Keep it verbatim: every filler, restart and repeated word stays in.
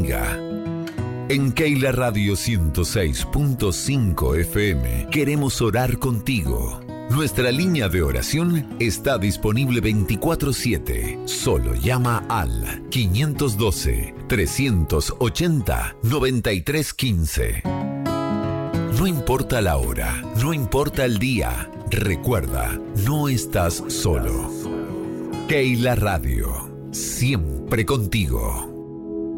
bendiga. En Keila Radio ciento seis punto cinco F M queremos orar contigo. Nuestra línea de oración está disponible veinticuatro siete. Solo llama al quinientos doce, trescientos ochenta, noventa y tres quince. No importa la hora, no importa el día, recuerda, no estás solo. Keila Radio, siempre contigo.